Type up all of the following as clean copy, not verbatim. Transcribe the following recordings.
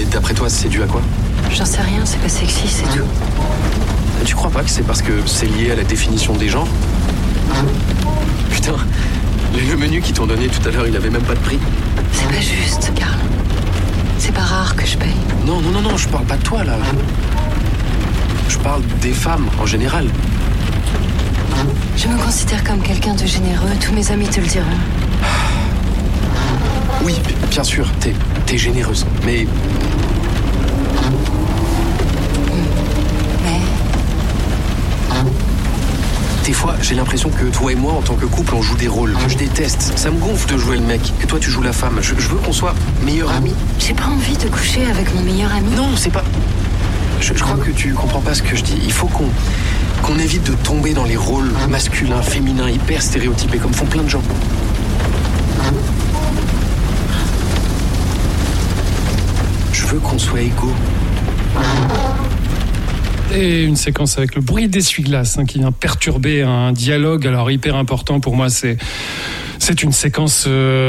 Et d'après toi, c'est dû à quoi ? J'en sais rien, c'est pas sexy, c'est tout. Tu crois pas que c'est parce que c'est lié à la définition des genres ? Putain, le menu qu'ils t'ont donné tout à l'heure, il avait même pas de prix. C'est pas juste, Karl. C'est pas rare que je paye. Non, je parle pas de toi, là. Je parle des femmes, en général. Je me considère comme quelqu'un de généreux, tous mes amis te le diront. Oui, bien sûr, t'es généreuse, mais... Des fois, j'ai l'impression que toi et moi, en tant que couple, on joue des rôles que je déteste. Ça me gonfle de jouer le mec, et toi, tu joues la femme. Je veux qu'on soit meilleurs amis. J'ai pas envie de coucher avec mon meilleur ami. Non, c'est pas... Je crois que tu comprends pas ce que je dis. Il faut qu'on évite de tomber dans les rôles masculins, féminins, hyper stéréotypés, comme font plein de gens. Je veux qu'on soit égaux. Et une séquence avec le bruit d'essuie-glace qui vient perturber un dialogue. Alors hyper important pour moi, c'est une séquence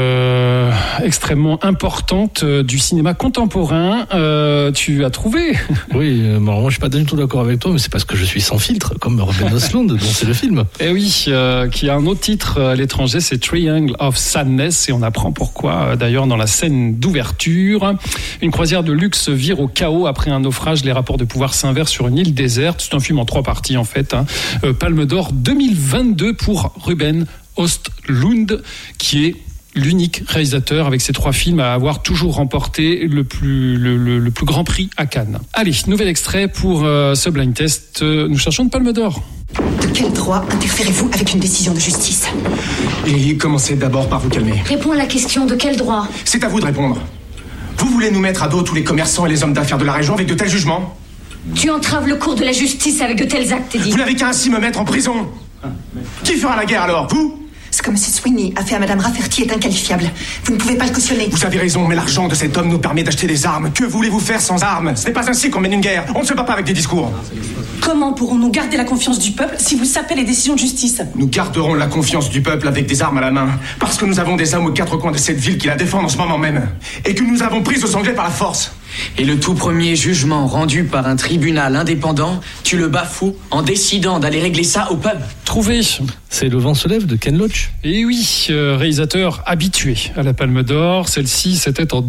extrêmement importante du cinéma contemporain. Tu as trouvé ? Oui, moi je suis pas du tout d'accord avec toi, mais c'est parce que je suis sans filtre, comme Ruben Östlund, dont c'est le film. Et oui, qui a un autre titre à l'étranger, c'est Triangle of Sadness, et on apprend pourquoi d'ailleurs dans la scène d'ouverture. Une croisière de luxe vire au chaos après un naufrage, les rapports de pouvoir s'inversent sur une île déserte. C'est un film en 3 parties en fait. Palme d'Or 2022 pour Ruben Östlund, qui est l'unique réalisateur avec ses 3 films à avoir toujours remporté le plus grand prix à Cannes. Allez, nouvel extrait pour ce blind test. Nous cherchons une Palme d'Or. De quel droit interférez-vous avec une décision de justice ? Et commencez d'abord par vous calmer. Réponds à la question, de quel droit ? C'est à vous de répondre. Vous voulez nous mettre à dos tous les commerçants et les hommes d'affaires de la région avec de tels jugements ? Tu entraves le cours de la justice avec de tels actes, Eddie. Vous n'avez qu'à ainsi me mettre en prison. Qui fera la guerre alors ? Vous ? Ce que M. Sweeney a fait à Mme Rafferty est inqualifiable. Vous ne pouvez pas le cautionner. Vous avez raison, mais l'argent de cet homme nous permet d'acheter des armes. Que voulez-vous faire sans armes ? Ce n'est pas ainsi qu'on mène une guerre. On ne se bat pas avec des discours. Comment pourrons-nous garder la confiance du peuple si vous sapez les décisions de justice ? Nous garderons la confiance du peuple avec des armes à la main. Parce que nous avons des hommes aux 4 coins de cette ville qui la défendent en ce moment même. Et que nous avons prise aux Anglais par la force. Et le tout premier jugement rendu par un tribunal indépendant, tu le bafoues en décidant d'aller régler ça au pub. Trouvé. C'est Le vent se lève de Ken Loach. Et oui, réalisateur habitué à la Palme d'Or. Celle-ci, c'était en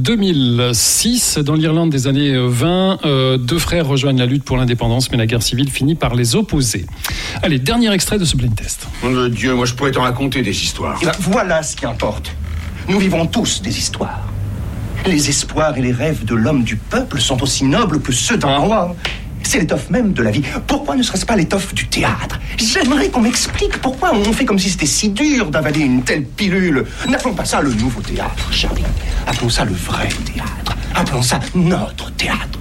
2006. Dans l'Irlande des années 20, 2 frères rejoignent la lutte pour l'indépendance, mais la guerre civile finit par les opposer. Allez, dernier extrait de ce blind test. Mon de Dieu, moi je pourrais t'en raconter des histoires. Voilà ce qui importe. Nous vivons tous des histoires. Les espoirs et les rêves de l'homme du peuple sont aussi nobles que ceux d'un roi. C'est l'étoffe même de la vie. Pourquoi ne serait-ce pas l'étoffe du théâtre ? J'aimerais qu'on m'explique pourquoi on fait comme si c'était si dur d'avaler une telle pilule. N'appelons pas ça le nouveau théâtre, Charlie. Appelons ça le vrai théâtre. Appelons ça notre théâtre.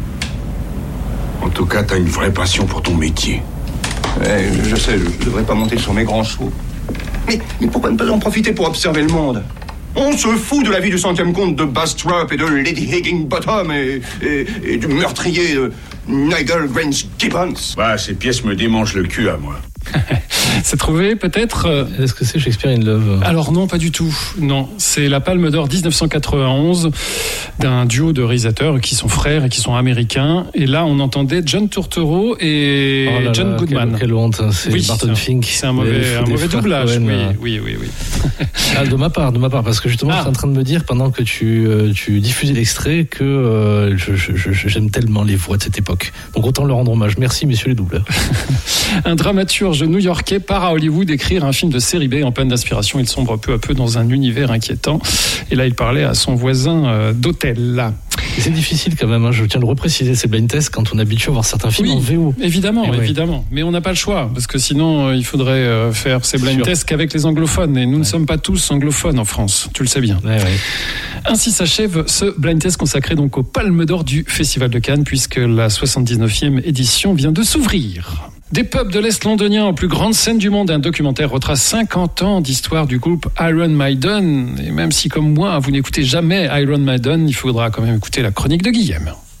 En tout cas, t'as une vraie passion pour ton métier. Je sais, je devrais pas monter sur mes grands chevaux. Mais pourquoi ne pas en profiter pour observer le monde ? On se fout de la vie du 100e comte de Bastrop et de Lady Higginbottom et du meurtrier Nigel Grange Gibbons. Bah, ces pièces me démangent le cul à moi. C'est trouvé peut-être. Est-ce que c'est Shakespeare in Love ? Alors non, pas du tout. Non, c'est la Palme d'Or 1991 d'un duo de réalisateurs qui sont frères et qui sont américains. Et là, on entendait John Turturro et John Goodman. Quelle honte, c'est oui, Barton Fink. C'est un mauvais doublage. Cohen, oui. De ma part, parce que justement, je suis en train de me dire pendant que tu diffusais l'extrait que j'aime tellement les voix de cette époque. Donc autant leur rendre hommage. Merci, messieurs les doubleurs. Un dramaturge new-yorkais part à Hollywood écrire un film de série B en panne d'inspiration. Il sombre peu à peu dans un univers inquiétant. Et là, il parlait à son voisin d'hôtel. Et c'est difficile quand même, je tiens à le repréciser, ces blind tests quand on est habitué à voir certains films en VO. Évidemment. Mais on n'a pas le choix, parce que sinon, il faudrait faire ces blind tests qu'avec les anglophones. Et nous ne sommes pas tous anglophones en France, tu le sais bien. Ainsi s'achève ce blind test consacré donc aux Palmes d'Or du Festival de Cannes, puisque la 79e édition vient de s'ouvrir. Des pubs de l'Est londonien aux plus grandes scènes du monde, un documentaire retrace 50 ans d'histoire du groupe Iron Maiden. Et même si, comme moi, vous n'écoutez jamais Iron Maiden, il faudra quand même écouter la chronique de Guillaume.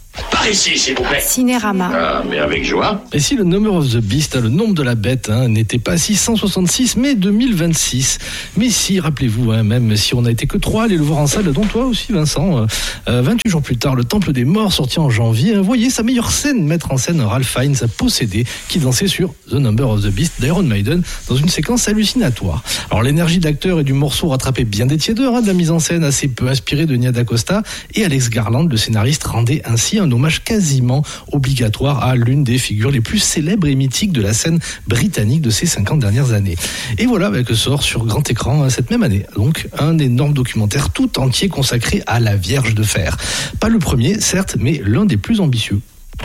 par ici, s'il vous plaît. Cinérama. Ah, mais avec joie. Et si le Number of the Beast, le nombre de la bête, n'était pas 666, mais 2026. Mais si, rappelez-vous, même si on n'a été que 3, allez le voir en salle, dont toi aussi, Vincent. 28 jours plus tard, le Temple des Morts, sorti en janvier, voyez sa meilleure scène, mettre en scène Ralph Fiennes, possédé, qui dansait sur The Number of the Beast d'Iron Maiden, dans une séquence hallucinatoire. Alors l'énergie de l'acteur et du morceau rattrapait bien des tiédeurs, de la mise en scène assez peu inspirée de Nia DaCosta, et Alex Garland, le scénariste, rendait ainsi un hommage quasiment obligatoire à l'une des figures les plus célèbres et mythiques de la scène britannique de ces 50 dernières années. Et voilà que sort sur grand écran cette même année, donc un énorme documentaire tout entier consacré à la Vierge de Fer. Pas le premier, certes, mais l'un des plus ambitieux.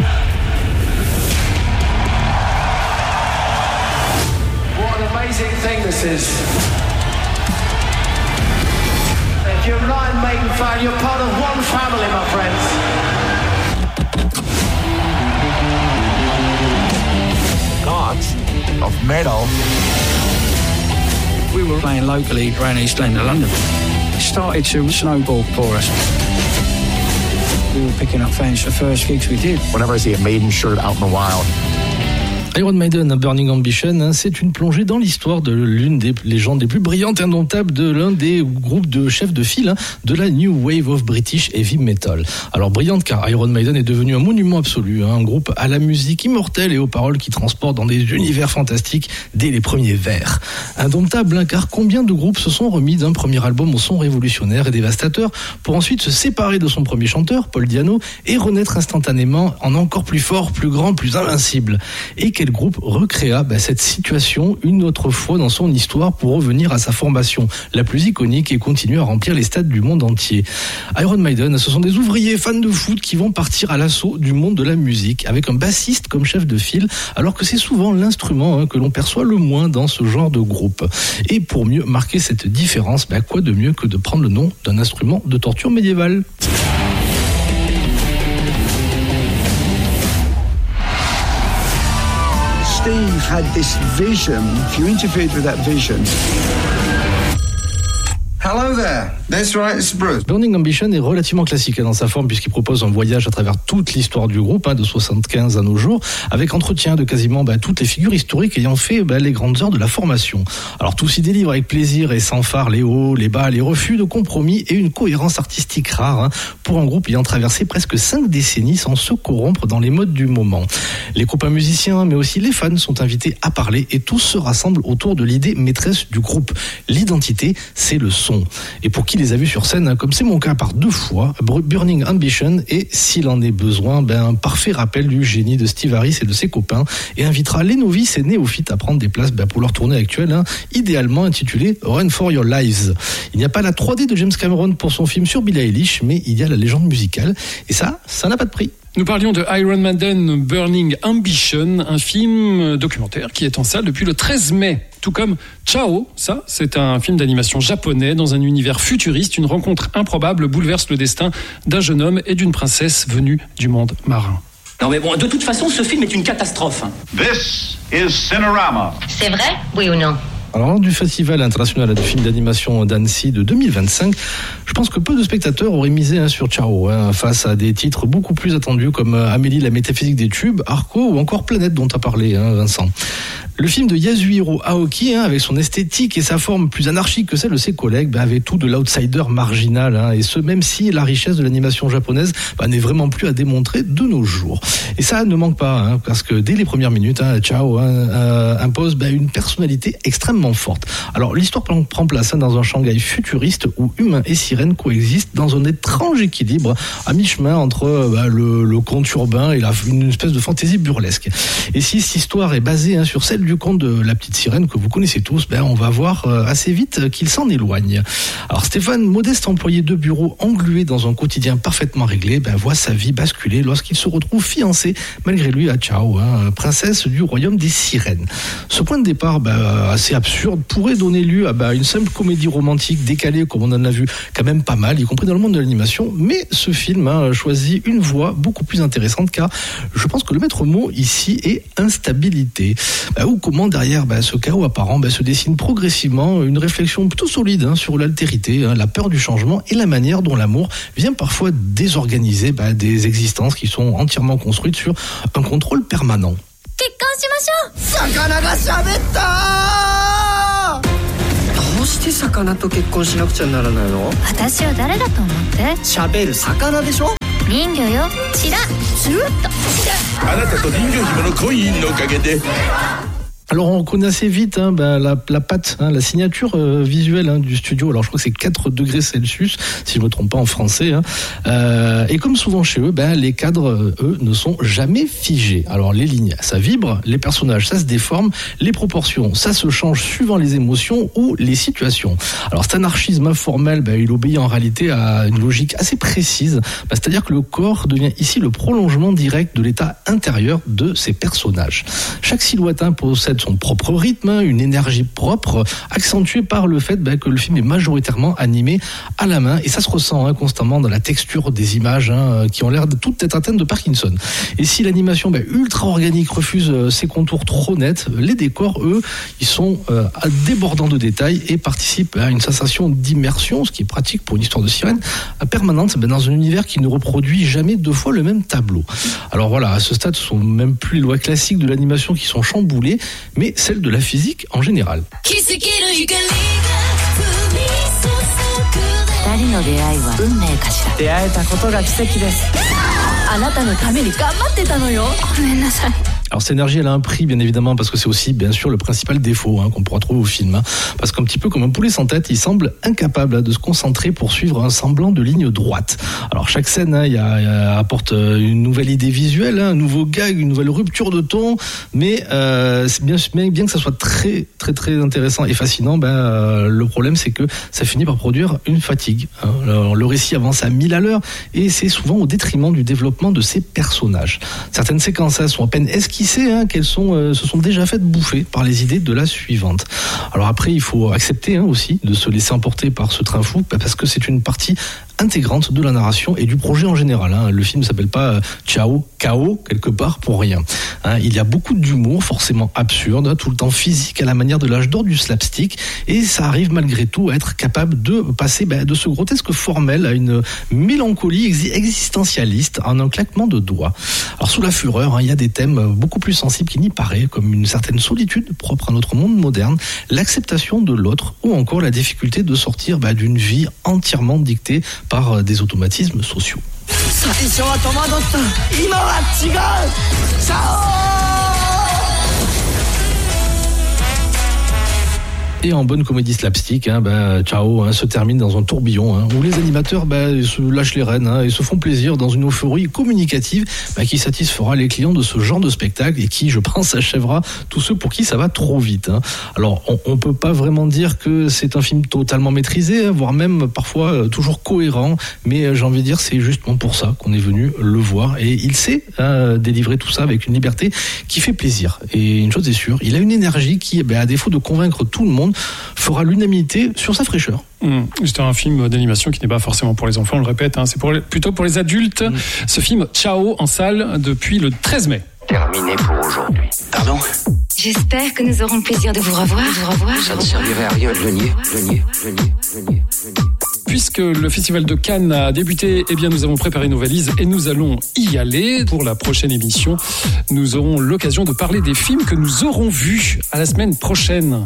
This is. If you're not a Maiden fan, you're part of one family, my friends. Gods of metal. We were playing locally around East End of London. It started to snowball for us. We were picking up fans for the first gigs we did. Whenever I see a Maiden shirt out in the wild, Iron Maiden, Burning Ambition, c'est une plongée dans l'histoire de l'une des légendes les plus brillantes et indomptables de l'un des groupes de chefs de file de la New Wave of British Heavy Metal. Alors brillante car Iron Maiden est devenu un monument absolu, un groupe à la musique immortelle et aux paroles qui transportent dans des univers fantastiques dès les premiers vers. Indomptable car combien de groupes se sont remis d'un premier album au son révolutionnaire et dévastateur pour ensuite se séparer de son premier chanteur, Paul Di'Anno, et renaître instantanément en encore plus fort, plus grand, plus invincible. Et quel groupe recréa cette situation une autre fois dans son histoire pour revenir à sa formation la plus iconique et continuer à remplir les stades du monde entier. Iron Maiden, ce sont des ouvriers fans de foot qui vont partir à l'assaut du monde de la musique avec un bassiste comme chef de file, alors que c'est souvent l'instrument que l'on perçoit le moins dans ce genre de groupe. Et pour mieux marquer cette différence, quoi de mieux que de prendre le nom d'un instrument de torture médiévale. Steve had this vision. If you interfered with that vision. Hello there. That's right, it's Bruce. Burning Ambition est relativement classique dans sa forme puisqu'il propose un voyage à travers toute l'histoire du groupe, de 75 à nos jours, avec entretien de quasiment toutes les figures historiques ayant fait les grandes heures de la formation. Alors tout s'y délivre avec plaisir et sans phare, les hauts, les bas, les refus de compromis et une cohérence artistique rare pour un groupe ayant traversé presque 5 décennies sans se corrompre dans les modes du moment. Les copains musiciens, mais aussi les fans sont invités à parler et tous se rassemblent autour de l'idée maîtresse du groupe. L'identité, c'est le son. Et pour qui les a vus sur scène, comme c'est mon cas par 2 fois, Burning Ambition est, s'il en est besoin, un parfait rappel du génie de Steve Harris et de ses copains et invitera les novices et néophytes à prendre des places pour leur tournée actuelle, idéalement intitulée Run for Your Lives. Il n'y a pas la 3D de James Cameron pour son film sur Billie Eilish, mais il y a la légende musicale et ça n'a pas de prix. Nous parlions de Iron Maiden Burning Ambition, un film documentaire qui est en salle depuis le 13 mai. Tout comme Ciao, ça, c'est un film d'animation japonais dans un univers futuriste. Une rencontre improbable bouleverse le destin d'un jeune homme et d'une princesse venue du monde marin. Non mais bon, de toute façon, ce film est une catastrophe. This is Cinerama. C'est vrai, oui ou non? Alors, lors du Festival international de films d'animation d'Annecy de 2025, je pense que peu de spectateurs auraient misé sur Ciao, face à des titres beaucoup plus attendus comme Amélie, la métaphysique des tubes, Arco ou encore Planète dont tu as parlé, Vincent. Le film de Yasuhiro Aoki, avec son esthétique et sa forme plus anarchique que celle de ses collègues, avait tout de l'outsider marginal, et ce même si la richesse de l'animation japonaise n'est vraiment plus à démontrer de nos jours. Et ça ne manque pas, parce que dès les premières minutes, Ciao impose une personnalité extrêmement forte. Alors l'histoire prend place dans un Shanghai futuriste où humains et sirènes coexistent dans un étrange équilibre à mi-chemin entre le conte urbain et une espèce de fantaisie burlesque. Et si cette histoire est basée sur celle du conte de la petite sirène que vous connaissez tous, on va voir assez vite qu'il s'en éloigne. Alors Stéphane, modeste employé de bureau englué dans un quotidien parfaitement réglé, voit sa vie basculer lorsqu'il se retrouve fiancé malgré lui à Ciao, princesse du royaume des sirènes. Ce point de départ assez absurde pourrait donner lieu à une simple comédie romantique décalée comme on en a vu quand même pas mal, y compris dans le monde de l'animation, mais ce film choisit une voie beaucoup plus intéressante car je pense que le maître mot ici est instabilité. Où comment derrière ce chaos apparent se dessine progressivement une réflexion plutôt solide sur l'altérité, la peur du changement et la manière dont l'amour vient parfois désorganiser des existences qui sont entièrement construites sur un contrôle permanent. 魚が喋ったどうして魚と結婚しなくちゃならないの私を誰だと思って喋る魚でしょ人魚よチラスルッとあなたと人魚姫の婚姻のおかげで Alors on connaît assez vite la patte, la signature visuelle du studio. Alors je crois que c'est 4 degrés Celsius, si je me trompe pas en français. Et comme souvent chez eux, les cadres, eux, ne sont jamais figés. Alors les lignes, ça vibre, les personnages, ça se déforme, les proportions, ça se change suivant les émotions ou les situations. Alors cet anarchisme informel, il obéit en réalité à une logique assez précise. C'est-à-dire que le corps devient ici le prolongement direct de l'état intérieur de ces personnages. Chaque silhouette possède son propre rythme, une énergie propre, accentuée par le fait que le film est majoritairement animé à la main, et ça se ressent constamment dans la texture des images qui ont l'air de toutes être atteintes de Parkinson. Et si l'animation ultra organique refuse ces contours trop nets, les décors, eux, ils sont débordants de détails et participent à une sensation d'immersion, ce qui est pratique pour une histoire de sirène, permanente dans un univers qui ne reproduit jamais 2 fois le même tableau. Alors voilà, à ce stade, ce sont même plus les lois classiques de l'animation qui sont chamboulées, mais celle de la physique en général. 二人の出会いは運命かしら出会えたことが奇跡ですあなたのために頑張ってたのよごめんなさい Alors cette énergie, elle a un prix, bien évidemment, parce que c'est aussi, bien sûr, le principal défaut qu'on pourra trouver au film. Parce qu'un petit peu comme un poulet sans tête, il semble incapable de se concentrer pour suivre un semblant de ligne droite. Alors chaque scène apporte une nouvelle idée visuelle, un nouveau gag, une nouvelle rupture de ton, mais c'est bien que ça soit très très très intéressant et fascinant, le problème c'est que ça finit par produire une fatigue. Le récit avance à 1000 à l'heure et c'est souvent au détriment du développement de ces personnages. Certaines séquences sont à peine esquissées, qu'elles se sont déjà faites bouffer par les idées de la suivante. Alors après, il faut accepter aussi de se laisser emporter par ce train fou, parce que c'est une partie intégrante de la narration et du projet en général. Le film ne s'appelle pas Ciao, Chaos, quelque part pour rien. Il y a beaucoup d'humour, forcément absurde, tout le temps physique à la manière de l'âge d'or du slapstick, et ça arrive malgré tout à être capable de passer de ce grotesque formel à une mélancolie existentialiste en un claquement de doigts. Alors sous la fureur, il y a des thèmes beaucoup plus sensibles qu'il n'y paraît, comme une certaine solitude propre à notre monde moderne, l'acceptation de l'autre, ou encore la difficulté de sortir d'une vie entièrement dictée par des automatismes sociaux. 最初は戸惑った今は違うチャオ Et en bonne comédie slapstick, Ciao se termine dans un tourbillon où les animateurs se lâchent les rênes et se font plaisir dans une euphorie communicative qui satisfera les clients de ce genre de spectacle et qui, je pense, achèvera tous ceux pour qui ça va trop vite. Alors, on peut pas vraiment dire que c'est un film totalement maîtrisé, voire même parfois toujours cohérent, mais j'ai envie de dire c'est justement pour ça qu'on est venu le voir, et il sait délivrer tout ça avec une liberté qui fait plaisir. Et une chose est sûre, il a une énergie qui, à défaut de convaincre tout le monde, fera l'unanimité sur sa fraîcheur. C'est un film d'animation qui n'est pas forcément pour les enfants, on le répète, c'est plutôt pour les adultes. Ce film Ciao en salle depuis le 13 mai. Terminé pour aujourd'hui. Pardon ? J'espère que nous aurons le plaisir de vous revoir. Ça ne servirait à rien de le nier. Puisque le Festival de Cannes a débuté, nous avons préparé nos valises et nous allons y aller. Pour la prochaine émission, nous aurons l'occasion de parler des films que nous aurons vus à la semaine prochaine.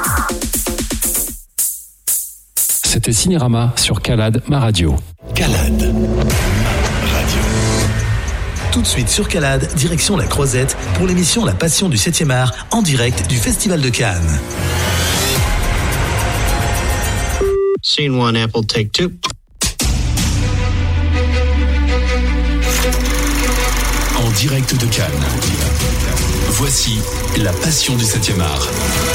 C'était Cinérama sur Calade, ma radio. Calade, radio. Tout de suite sur Calade, direction la Croisette pour l'émission La Passion du 7e art en direct du Festival de Cannes. Scene 1, Apple, take 2. En direct de Cannes. Voici La Passion du 7e art.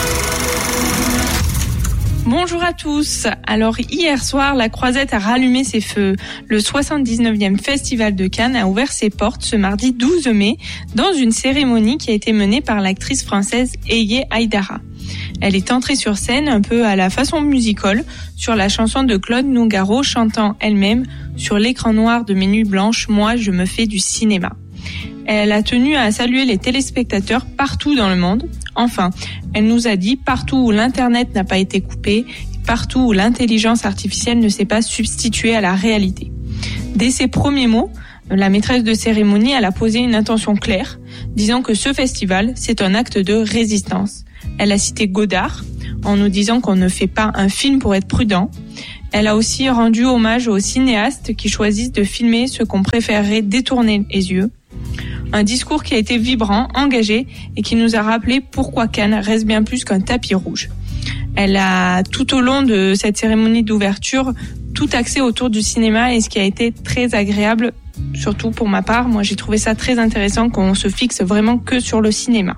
Bonjour à tous. Alors hier soir, la Croisette a rallumé ses feux. Le 79e Festival de Cannes a ouvert ses portes ce mardi 12 mai dans une cérémonie qui a été menée par l'actrice française Eye Haïdara. Elle est entrée sur scène un peu à la façon musical sur la chanson de Claude Nougaro chantant elle-même « Sur l'écran noir de mes nuits blanches, moi je me fais du cinéma ». Elle a tenu à saluer les téléspectateurs partout dans le monde. Enfin, elle nous a dit partout où l'Internet n'a pas été coupé, partout où l'intelligence artificielle ne s'est pas substituée à la réalité. Dès ses premiers mots, la maîtresse de cérémonie, elle a posé une intention claire, disant que ce festival, c'est un acte de résistance. Elle a cité Godard, en nous disant qu'on ne fait pas un film pour être prudent. Elle a aussi rendu hommage aux cinéastes qui choisissent de filmer ce qu'on préférerait détourner les yeux. Un discours qui a été vibrant, engagé et qui nous a rappelé pourquoi Cannes reste bien plus qu'un tapis rouge. Elle a, tout au long de cette cérémonie d'ouverture, tout axé autour du cinéma et ce qui a été très agréable, surtout pour ma part. Moi, j'ai trouvé ça très intéressant qu'on se fixe vraiment que sur le cinéma.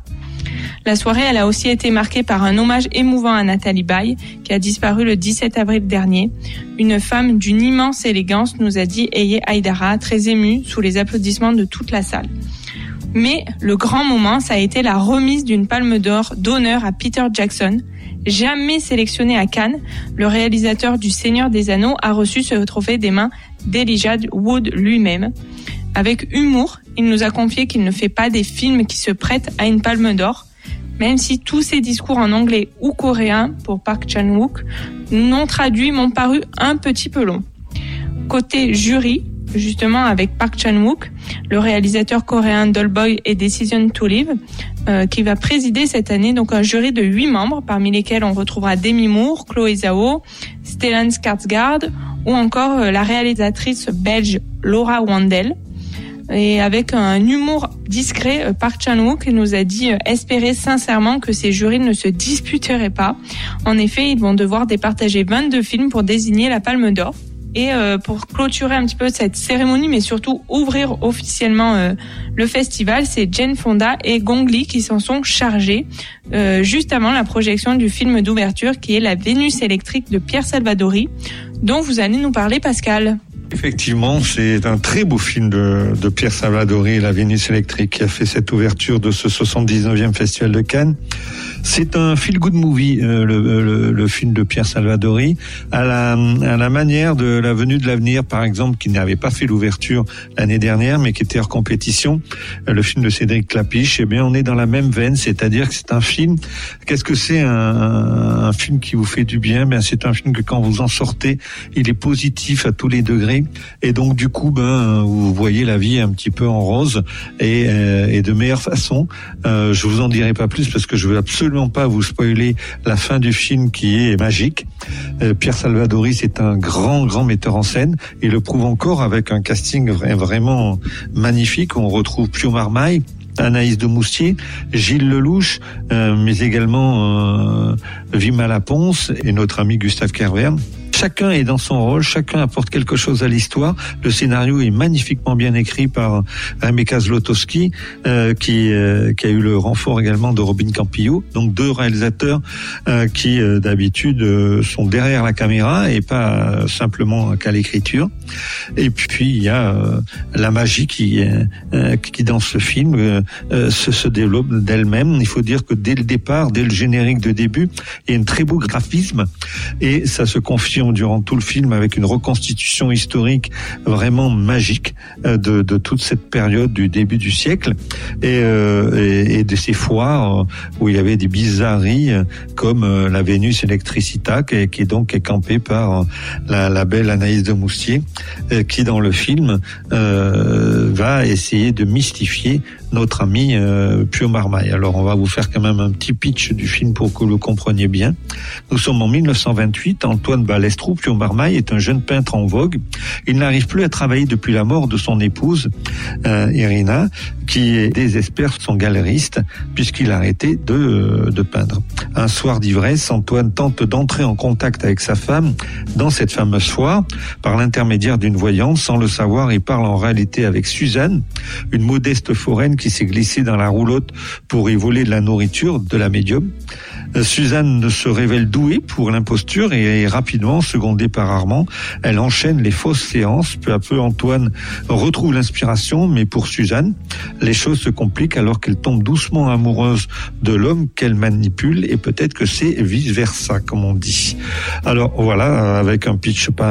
La soirée, elle a aussi été marquée par un hommage émouvant à Nathalie Baye, qui a disparu le 17 avril dernier. Une femme d'une immense élégance, nous a dit Eye Haïdara, très émue sous les applaudissements de toute la salle. Mais le grand moment, ça a été la remise d'une palme d'or d'honneur à Peter Jackson. Jamais sélectionné à Cannes, le réalisateur du Seigneur des Anneaux a reçu ce trophée des mains d'Elijah Wood lui-même. Avec humour, il nous a confié qu'il ne fait pas des films qui se prêtent à une palme d'or, même si tous ses discours en anglais ou coréen pour Park Chan-wook non traduits m'ont paru un petit peu longs. Côté jury, justement avec Park Chan-wook, le réalisateur coréen d'Oldboy et Decision to Live, qui va présider cette année donc un jury de 8 membres, parmi lesquels on retrouvera Demi Moore, Chloé Zhao, Stellan Skarsgård ou encore la réalisatrice belge Laura Wandel. Et avec un humour discret, Park Chan-wook nous a dit espérer sincèrement que ces jurys ne se disputeraient pas. En effet, ils vont devoir départager 22 films pour désigner la Palme d'Or. Et pour clôturer un petit peu cette cérémonie, mais surtout ouvrir officiellement le festival, c'est Jane Fonda et Gong Li qui s'en sont chargés juste avant la projection du film d'ouverture qui est La Vénus électrique de Pierre Salvadori, dont vous allez nous parler, Pascal. Effectivement, c'est un très beau film de Pierre Salvadori, La Vénus électrique, qui a fait cette ouverture de ce 79e Festival de Cannes. C'est un feel-good movie, le film de Pierre Salvadori, à la manière de La Venue de l'avenir, par exemple, qui n'avait pas fait l'ouverture l'année dernière, mais qui était hors compétition. Le film de Cédric Clapiche, eh bien, on est dans la même veine, c'est-à-dire que c'est un film. Qu'est-ce que c'est un film qui vous fait du bien? Ben, c'est un film que quand vous en sortez, il est positif à tous les degrés. Et donc, du coup, vous voyez la vie un petit peu en rose et de meilleure façon. Je vous en dirai pas plus parce que je veux absolument pas vous spoiler la fin du film qui est magique. Pierre Salvadori, c'est un grand metteur en scène. Il le prouve encore avec un casting vraiment magnifique. On retrouve Pio Marmaille, Anaïs de Moustier, Gilles Lelouch, mais également Vima Laponce et notre ami Gustave Kervern. Chacun est dans son rôle, chacun apporte quelque chose à l'histoire. Le scénario est magnifiquement bien écrit par Rebecca Zlotowski, qui a eu le renfort également de Robin Campillo. Donc 2 réalisateurs qui d'habitude sont derrière la caméra et pas simplement qu'à l'écriture. Et puis il y a la magie qui dans ce film se développe d'elle-même. Il faut dire que dès le départ, dès le générique de début, il y a un très beau graphisme et ça se confirme durant tout le film avec une reconstitution historique vraiment magique de toute cette période du début du siècle et de ces foires où il y avait des bizarreries comme la Vénus Electricita qui est campée par la belle Anaïs de Moustier qui dans le film va essayer de mystifier notre ami Pio Marmaille. Alors on va vous faire quand même un petit pitch du film pour que vous le compreniez bien. Nous sommes en 1928, Antoine Balestre, Pio Marmaille, est un jeune peintre en vogue. Il n'arrive plus à travailler depuis la mort de son épouse, Irina, qui désespère son galeriste puisqu'il a arrêté de peindre. Un soir d'ivresse, Antoine tente d'entrer en contact avec sa femme dans cette fameuse foire par l'intermédiaire d'une voyante. Sans le savoir, il parle en réalité avec Suzanne, une modeste foraine qui s'est glissée dans la roulotte pour y voler de la nourriture de la médium. Suzanne se révèle douée pour l'imposture et rapidement, secondée par Armand, elle enchaîne les fausses séances. Peu à peu, Antoine retrouve l'inspiration, mais pour Suzanne, les choses se compliquent alors qu'elle tombe doucement amoureuse de l'homme qu'elle manipule et peut-être que c'est vice-versa, comme on dit. Alors voilà, avec un pitch pareil,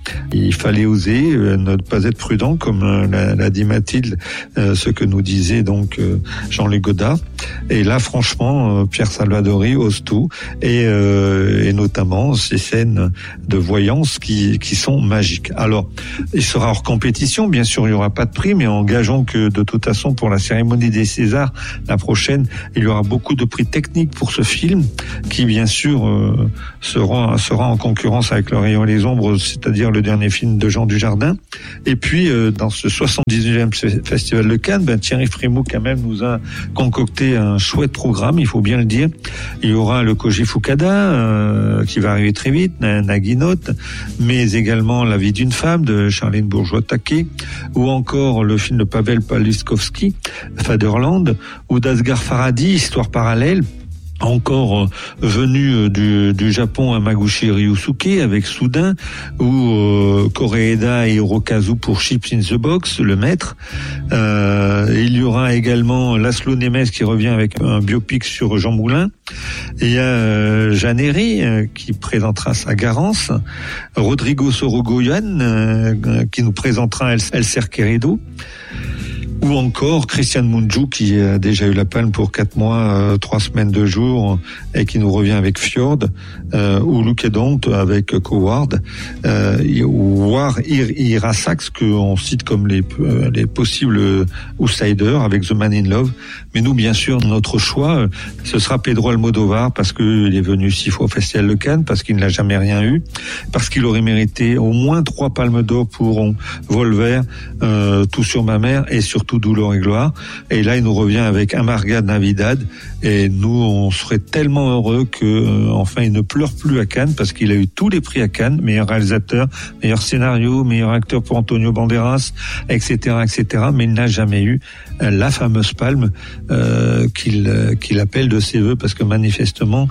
Il fallait oser, ne pas être prudent, comme l'a dit Mathilde, ce que nous disait donc Jean-Luc Godard. Et là, franchement, Pierre Salvadori ose tout, et notamment ces scènes de voyance qui sont magiques. Alors, il sera hors compétition, bien sûr, il n'y aura pas de prix, mais engageons que de toute façon, pour la cérémonie des Césars, la prochaine, il y aura beaucoup de prix techniques pour ce film, qui bien sûr sera en concurrence avec Le Rayon et les Ombres, c'est-à-dire le dernier film de Jean Dujardin. Et puis, dans ce 79e Festival de Cannes, Thierry Frémaux quand même nous a concocté un chouette programme, il faut bien le dire. Il y aura le Koji Fukada, qui va arriver très vite, Naguinote, mais également La vie d'une femme de Charlène Bourgeois-Taquet, ou encore le film de Pavel Pawlikowski, Fatherland, ou d'Asghar Farhadi, Histoire parallèle, encore venu du Japon, Hamaguchi Ryusuke avec Soudain, ou Koreeda et Hirokazu pour Chips in the Box, Le Maître. Il y aura également Laszlo Nemes qui revient avec un biopic sur Jean Moulin. Il y a Jeanne Herry qui présentera sa Garance, Rodrigo Sorogoyen qui nous présentera El Cerqueredo, ou encore Christian Mungiu qui a déjà eu la palme pour 4 mois, 3 semaines, 2 jours, et qui nous revient avec Fjord, ou Luke Dont avec Coward, ou War Irasax qu'on cite comme les possibles outsiders avec The Man in Love. Mais nous, bien sûr, notre choix, ce sera Pedro Almodovar, parce qu'il est venu 6 fois au Festival de Cannes, parce qu'il n'a jamais rien eu, parce qu'il aurait mérité au moins 3 palmes d'or pour Vol vert, Tout sur ma mère, et surtout Douleur et gloire. Et là, il nous revient avec Amarga Navidad, et nous, on serait tellement heureux que enfin il ne pleure plus à Cannes, parce qu'il a eu tous les prix à Cannes, meilleur réalisateur, meilleur scénario, meilleur acteur pour Antonio Banderas, etc., mais il n'a jamais eu la fameuse palme qu'il appelle de ses voeux, parce que manifestement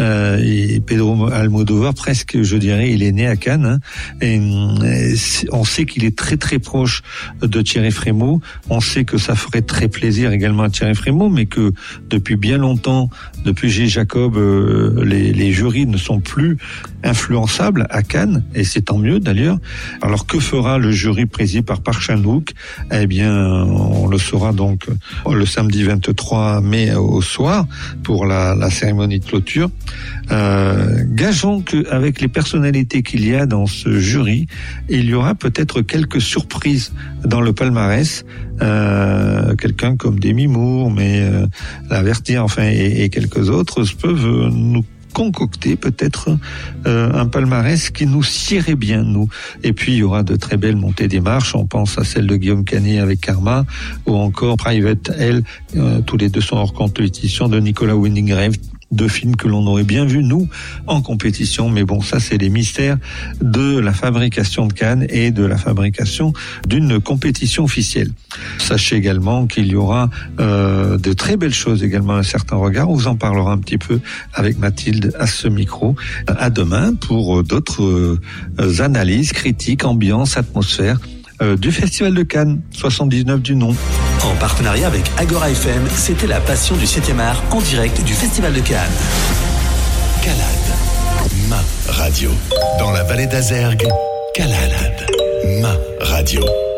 Pedro Almodovar, presque, je dirais, il est né à Cannes, et on sait qu'il est très très proche de Thierry Frémaux. On sait que ça ferait très plaisir également à Thierry Frémaux, mais que depuis bien longtemps, depuis G. Jacob, les jurys ne sont plus influençables à Cannes, et c'est tant mieux d'ailleurs. Alors que fera le jury présidé par Park Chan-wook? Eh bien, on le saura donc le samedi 23 mai au soir pour la cérémonie de clôture. Gageons qu'avec les personnalités qu'il y a dans ce jury, il y aura peut-être quelques surprises dans le palmarès. Quelqu'un comme Demi Moore, mais Lavertière, enfin, et quelques autres peuvent nous concocter peut-être un palmarès qui nous siérait bien, nous. Et puis il y aura de très belles montées des marches, on pense à celle de Guillaume Canet avec Karma, ou encore Private Hell, tous les deux sont hors compétition, de Nicolas Winding Refn. 2 films que l'on aurait bien vus, nous, en compétition. Mais bon, ça, c'est les mystères de la fabrication de Cannes et de la fabrication d'une compétition officielle. Sachez également qu'il y aura de très belles choses également à certains regards. On vous en parlera un petit peu avec Mathilde à ce micro. À demain pour d'autres analyses, critiques, ambiance, atmosphère du Festival de Cannes, 79 du nom. En partenariat avec Agora FM, c'était la passion du 7e art en direct du Festival de Cannes. Calade, ma radio. Dans la vallée d'Azergues, Calade, ma radio.